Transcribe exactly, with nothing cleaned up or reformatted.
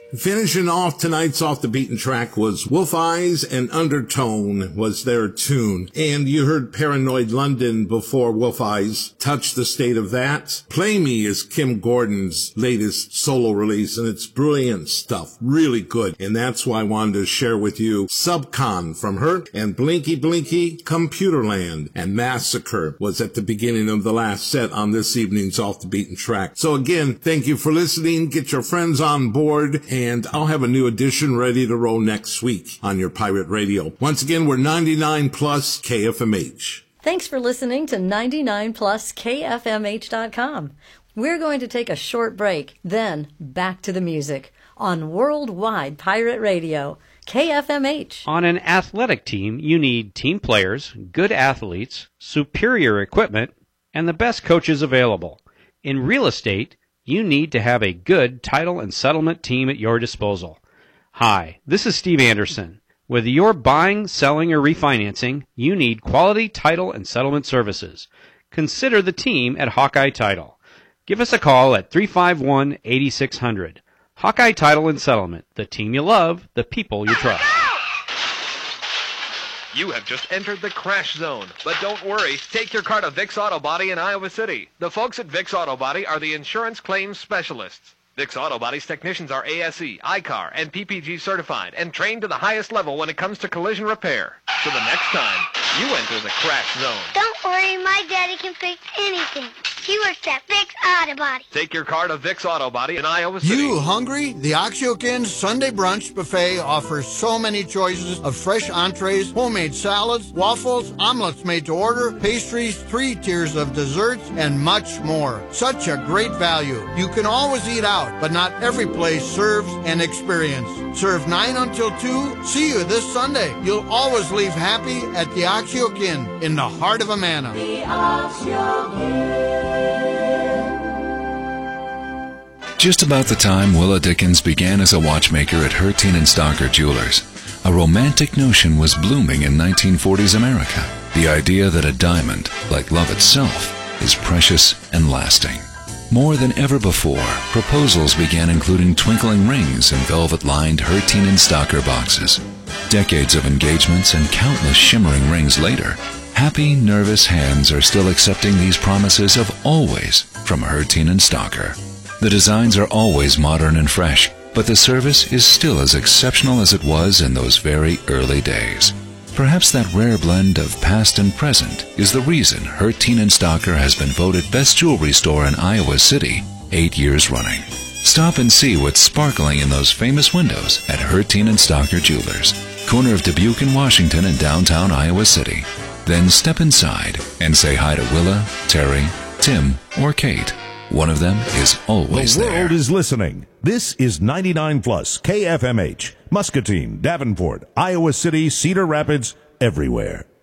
Finishing off tonight's Off the Beaten Track was Wolf Eyes, and Undertone was their tune. And you heard Paranoid London before Wolf Eyes. Touch the State of That. Play Me is Kim Gordon's latest solo release, and it's brilliant stuff. Really good. And that's why I wanted to share with you Subcon from her, and Blinky Blinky, Computerland, and Massacre was at the beginning of the last set on this evening's Off the Beaten Track. So again, thank you for listening. Get your friends on board, and I'll have a new edition ready to roll next week on your pirate radio. Once again, we're ninety-nine plus K F M H. Thanks for listening to ninety-nine plus K F M H dot com. We're going to take a short break, then back to the music on Worldwide Pirate Radio, K F M H. On an athletic team, you need team players, good athletes, superior equipment, and the best coaches available. In real estate, you need to have a good title and settlement team at your disposal. Hi, this is Steve Anderson. Whether you're buying, selling, or refinancing, you need quality title and settlement services. Consider the team at Hawkeye Title. Give us a call at three five one, eight six zero zero. Hawkeye Title and Settlement, the team you love, the people you trust. You have just entered the crash zone. But don't worry, take your car to Vic's Auto Body in Iowa City. The folks at Vic's Auto Body are the insurance claims specialists. Vic's Auto Body's technicians are A S E, I C A R, and P P G certified and trained to the highest level when it comes to collision repair. So the next time, you enter the crash zone. Don't worry, my daddy can fix anything. He works at Vic's Auto Body. Take your car to Vic's Auto Body in Iowa City. You hungry? The Oxyokin Sunday Brunch Buffet offers so many choices of fresh entrees, homemade salads, waffles, omelets made to order, pastries, three tiers of desserts, and much more. Such a great value. You can always eat out, but not every place serves an experience. Serve nine until two. See you this Sunday. You'll always leave happy at the Oxyokin in the heart of Amana. The Oxyokin. Just about the time Willa Dickens began as a watchmaker at Herteen and Stocker Jewelers, a romantic notion was blooming in nineteen forties America. The idea that a diamond, like love itself, is precious and lasting. More than ever before, proposals began including twinkling rings in velvet-lined Herteen and Stocker boxes. Decades of engagements and countless shimmering rings later, happy, nervous hands are still accepting these promises of always from Herteen and Stocker. The designs are always modern and fresh, but the service is still as exceptional as it was in those very early days. Perhaps that rare blend of past and present is the reason Herteen and Stocker has been voted best jewelry store in Iowa City eight years running. Stop and see what's sparkling in those famous windows at Herteen and Stocker Jewelers, corner of Dubuque and Washington in downtown Iowa City. Then step inside and say hi to Willa, Terry, Tim, or Kate. One of them is always there. The world is listening. This is ninety-nine plus K F M H, Muscatine, Davenport, Iowa City, Cedar Rapids, everywhere.